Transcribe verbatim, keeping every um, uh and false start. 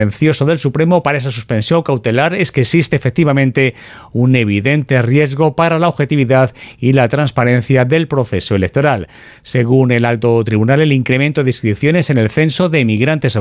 sentencioso del Supremo para esa suspensión cautelar es que existe efectivamente un evidente riesgo para la objetividad y la transparencia del proceso electoral. Según el alto tribunal, el incremento de inscripciones en el censo de emigrantes